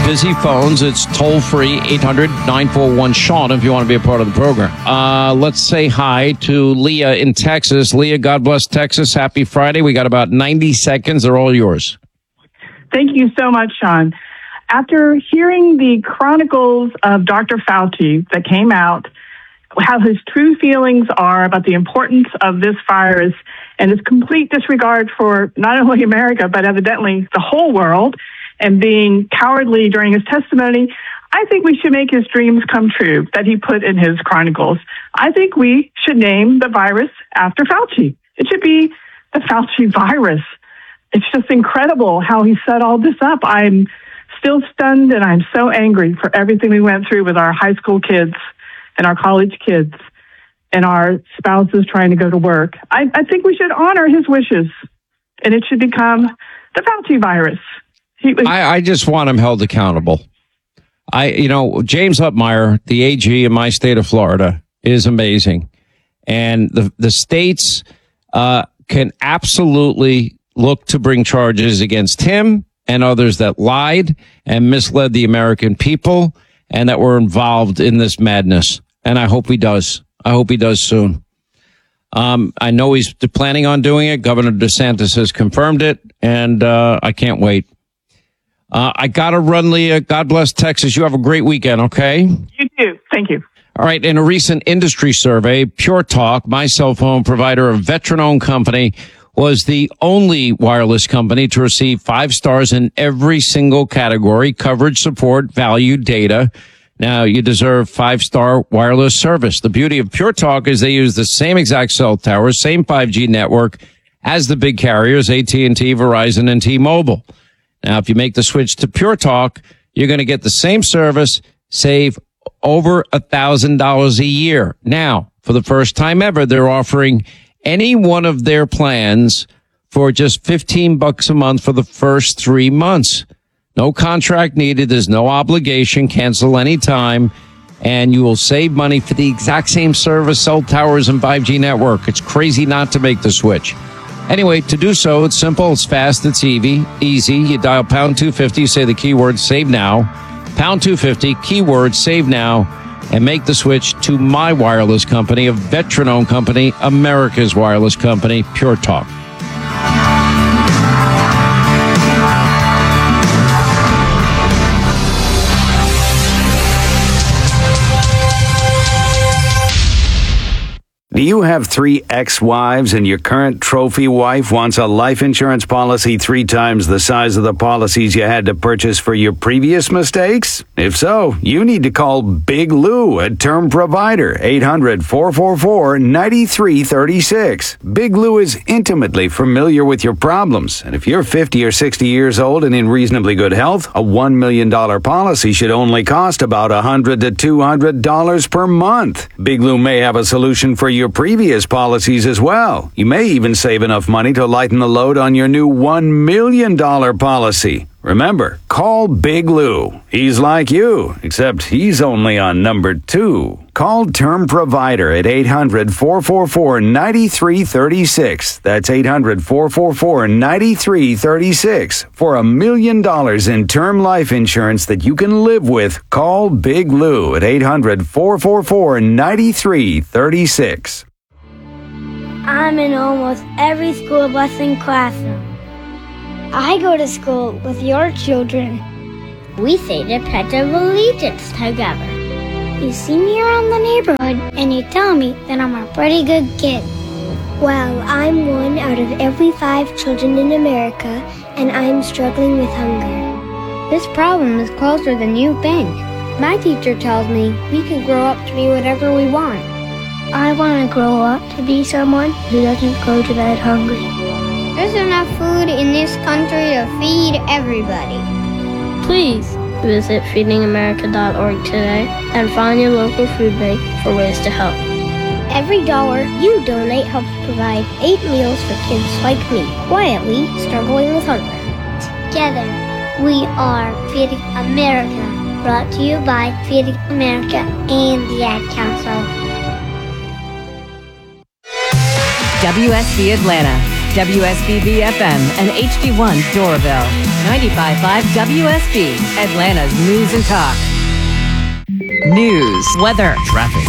busy phones. It's toll-free, 800-941-SEAN if you want to be a part of the program. Let's say hi to Leah in Texas. Leah, God bless Texas. Happy Friday. We got about 90 seconds. They're all yours. Thank you so much, Sean. After hearing the chronicles of Dr. Fauci that came out, how his true feelings are about the importance of this virus and his complete disregard for not only America, but evidently the whole world, and being cowardly during his testimony, I think we should make his dreams come true that he put in his chronicles. I think we should name the virus after Fauci. It should be the Fauci virus. It's just incredible how he set all this up. I'm still stunned, and I'm so angry for everything we went through with our high school kids and our college kids and our spouses trying to go to work. I think we should honor his wishes, and it should become the Fauci virus. I just want him held accountable. James Upmeyer, the AG in my state of Florida, is amazing. And the states can absolutely look to bring charges against him and others that lied and misled the American people and that were involved in this madness. And I hope he does. I hope he does soon. I know he's planning on doing it. Governor DeSantis has confirmed it, and I can't wait. I got to run, Leah. God bless Texas. You have a great weekend, okay? You too. Thank you. All right. In a recent industry survey, Pure Talk, my cell phone provider, a veteran-owned company, was the only wireless company to receive 5 stars in every single category: coverage, support, value, data. Now, you deserve 5-star wireless service. The beauty of Pure Talk is they use the same exact cell towers, same 5G network as the big carriers, AT&T, Verizon, and T-Mobile. Now, if you make the switch to Pure Talk, you're going to get the same service, save over $1,000 a year. Now, for the first time ever, they're offering any one of their plans for just $15 a month for the first 3 months. No contract needed. There's no obligation. Cancel anytime. And you will save money for the exact same service, cell towers, and 5G network. It's crazy not to make the switch. Anyway, to do so, it's simple, it's fast, it's easy. You dial pound 250, say the keyword save now, pound 250, keyword save now, and make the switch to my wireless company, a veteran-owned company, America's wireless company, Pure Talk. Do you have 3 ex-wives and your current trophy wife wants a life insurance policy 3 times the size of the policies you had to purchase for your previous mistakes? If so, you need to call Big Lou, a term provider, 800-444-9336. Big Lou is intimately familiar with your problems, and if you're 50 or 60 years old and in reasonably good health, a $1 million policy should only cost about $100 to $200 per month. Big Lou may have a solution for your previous policies as well. You may even save enough money to lighten the load on your new $1 million policy. Remember, call Big Lou. He's like you, except he's only on number 2. Call Term Provider at 800-444-9336. That's 800-444-9336. For $1 million in term life insurance that you can live with, call Big Lou at 800-444-9336. I'm in almost every school bus and classroom. I go to school with your children. We say the Pledge of Allegiance together. You see me around the neighborhood and you tell me that I'm a pretty good kid. Well, I'm 1 out of every 5 children in America, and I'm struggling with hunger. This problem is closer than you think. My teacher tells me we can grow up to be whatever we want. I want to grow up to be someone who doesn't go to bed hungry. There's enough food in this country to feed everybody. Please visit feedingamerica.org today and find your local food bank for ways to help. Every dollar you donate helps provide 8 meals for kids like me, quietly struggling with hunger. Together, we are Feeding America, brought to you by Feeding America and the Ad Council. WSB Atlanta. WSB-FM and HD1 Doraville. 95.5 WSB, Atlanta's News and Talk. News, weather, traffic.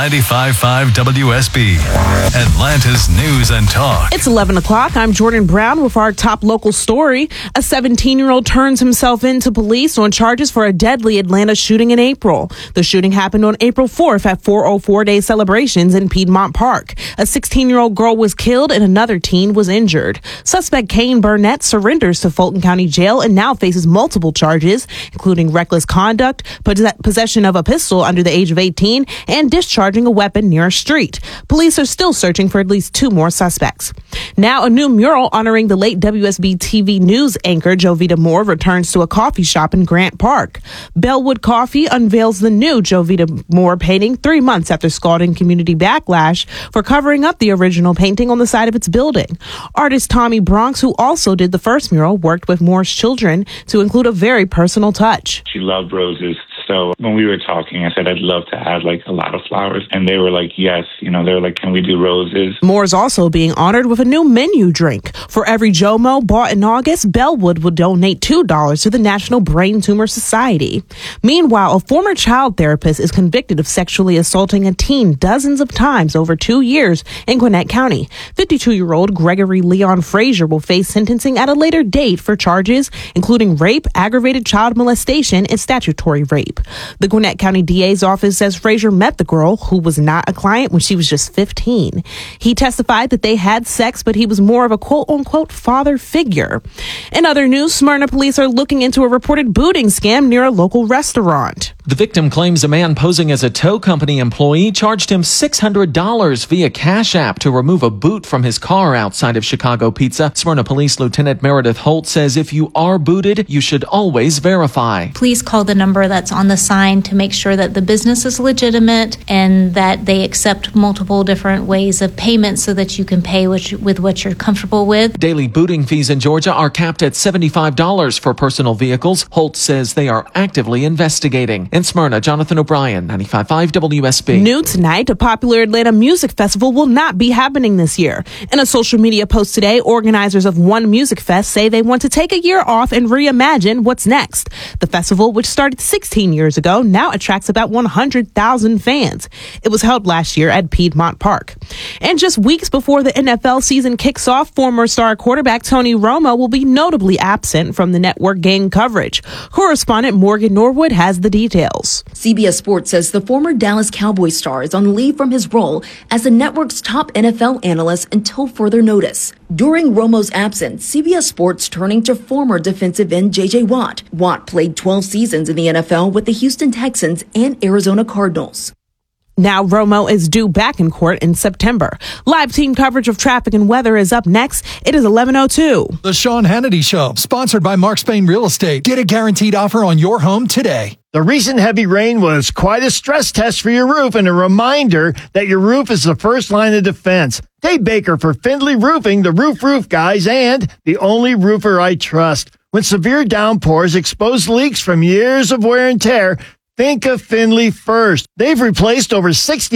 95.5 WSB, Atlanta's News and Talk. It's 11 o'clock. I'm Jordan Brown with our top local story. A 17-year-old turns himself in to police on charges for a deadly Atlanta shooting in April. The shooting happened on April 4th at 404 Day celebrations in Piedmont Park. A 16-year-old girl was killed and another teen was injured. Suspect Kane Burnett surrenders to Fulton County Jail and now faces multiple charges, including reckless conduct, possession of a pistol under the age of 18, and discharging a weapon near a street. Police are still searching for at least 2 more suspects. Now, a new mural honoring the late WSB TV news anchor Jovita Moore returns to a coffee shop in Grant Park. Bellwood Coffee unveils the new Jovita Moore painting 3 months after scalding community backlash for covering up the original painting on the side of its building. Artist Tommy Bronx, who also did the first mural, worked with Moore's children to include a very personal touch. She loved roses. So when we were talking, I said, I'd love to add like a lot of flowers. And they were like, yes. They were like, can we do roses? Moore's also being honored with a new menu drink. For every Jomo bought in August, Bellwood will donate $2 to the National Brain Tumor Society. Meanwhile, a former child therapist is convicted of sexually assaulting a teen dozens of times over 2 years in Gwinnett County. 52-year-old Gregory Leon Frazier will face sentencing at a later date for charges including rape, aggravated child molestation, and statutory rape. The Gwinnett County DA's office says Frazier met the girl, who was not a client, when she was just 15. He testified that they had sex, but he was more of a quote-unquote father figure. In other news, Smyrna police are looking into a reported booting scam near a local restaurant. The victim claims a man posing as a tow company employee charged him $600 via Cash App to remove a boot from his car outside of Chicago Pizza. Smyrna Police Lieutenant Meredith Holt says if you are booted, you should always verify. Please call the number that's on the sign to make sure that the business is legitimate and that they accept multiple different ways of payment so that you can pay with what you're comfortable with. Daily booting fees in Georgia are capped at $75 for personal vehicles. Holt says they are actively investigating. In Smyrna, Jonathan O'Brien, 95.5 WSB. New tonight, a popular Atlanta music festival will not be happening this year. In a social media post today, organizers of One Music Fest say they want to take a year off and reimagine what's next. The festival, which started 16 years ago, now attracts about 100,000 fans. It was held last year at Piedmont Park. And just weeks before the NFL season kicks off, former star quarterback Tony Romo will be notably absent from the network game coverage. Correspondent Morgan Norwood has the details. CBS Sports says the former Dallas Cowboys star is on leave from his role as the network's top NFL analyst until further notice. During Romo's absence, CBS Sports turning to former defensive end J.J. Watt. Watt played 12 seasons in the NFL with the Houston Texans and Arizona Cardinals. Now Romo is due back in court in September. Live team coverage of traffic and weather is up next. It is 11:02. The Sean Hannity Show, sponsored by Mark Spain Real Estate. Get a guaranteed offer on your home today. The recent heavy rain was quite a stress test for your roof and a reminder that your roof is the first line of defense. Dave Baker for Findlay Roofing, the roof guys, and the only roofer I trust. When severe downpours expose leaks from years of wear and tear, think of Findlay first. They've replaced over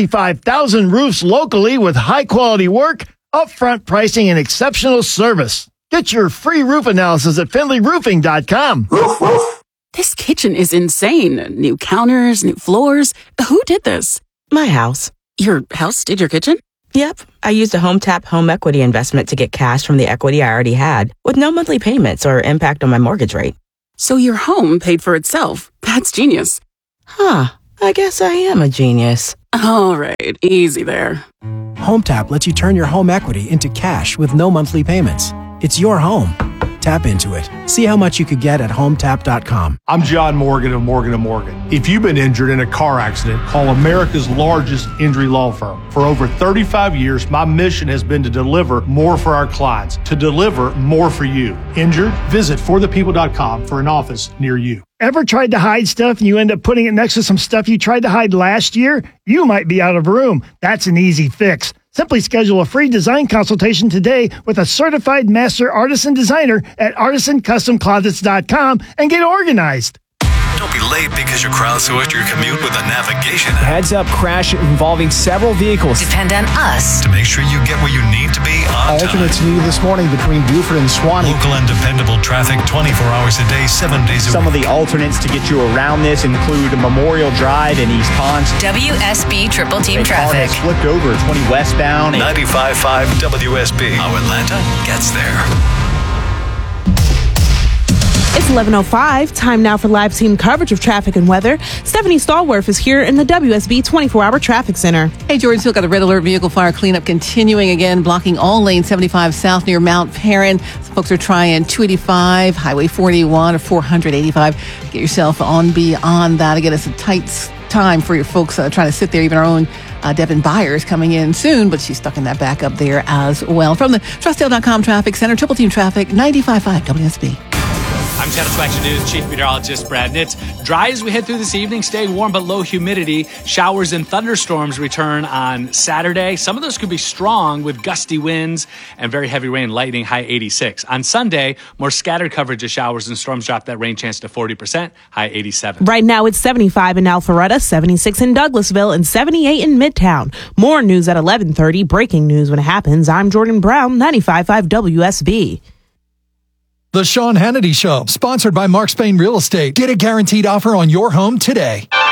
65,000 roofs locally with high-quality work, upfront pricing, and exceptional service. Get your free roof analysis at FindlayRoofing.com. Roof, roof. This kitchen is insane. New counters, new floors. Who did this? My house. Your house did your kitchen? Yep. I used a HomeTap home equity investment to get cash from the equity I already had, with no monthly payments or impact on my mortgage rate. So your home paid for itself. That's genius. Huh. I guess I am a genius. All right. Easy there. HomeTap lets you turn your home equity into cash with no monthly payments. It's your home. Tap into it. See how much you could get at HomeTap.com. I'm John Morgan of Morgan & Morgan. If you've been injured in a car accident, call America's largest injury law firm. For over 35 years, my mission has been to deliver more for our clients, to deliver more for you. Injured? Visit forthepeople.com for an office near you. Ever tried to hide stuff and you end up putting it next to some stuff you tried to hide last year? You might be out of room. That's an easy fix. Simply schedule a free design consultation today with a certified master artisan designer at artisancustomclosets.com and get organized. Don't be late because you crowdsourced your commute with a navigation app. Heads up crash involving several vehicles. Depend on us to make sure you get where you need to be on time. Alternates needed this morning between Buford and Swanee. Local and dependable traffic 24 hours a day, 7 days a week. Some of the alternates to get you around this include Memorial Drive in East Ponce. WSB Triple Team Traffic. Has flipped over 20 westbound. 95.5 WSB. How Atlanta gets there. It's 11:05. Time now for live team coverage of traffic and weather. Stephanie Stallworth is here in the WSB 24-hour traffic center. Hey, Jordan, still got a red alert vehicle fire cleanup continuing again, blocking all lanes 75 south near Mount Perrin. Some folks are trying 285, Highway 41, or 485. Get yourself on beyond that. Again, it's a tight time for your folks trying to sit there. Even our own Devin Byers coming in soon, but she's stuck in that back up there as well. From the Trustdale.com Traffic Center, Triple Team Traffic, 95.5 WSB. I'm Satisfaction News Chief Meteorologist Brad Nitz. Dry as we head through this evening, staying warm but low humidity. Showers and thunderstorms return on Saturday. Some of those could be strong with gusty winds and very heavy rain, lightning, high 86. On Sunday, more scattered coverage of showers and storms drop that rain chance to 40%, high 87. Right now it's 75 in Alpharetta, 76 in Douglasville, and 78 in Midtown. More news at 11:30. Breaking news when it happens. I'm Jordan Brown, 95.5 WSB. The Sean Hannity Show, sponsored by Mark Spain Real Estate. Get a guaranteed offer on your home today.